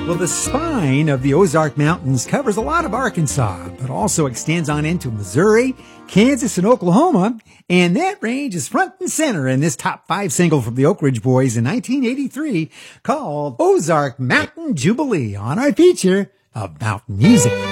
Well, the spine of the Ozark Mountains covers a lot of Arkansas, but also extends on into Missouri, Kansas, and Oklahoma. And that range is front and center in this top 5 single from the Oak Ridge Boys in 1983 called Ozark Mountain Jubilee on our feature of mountain music.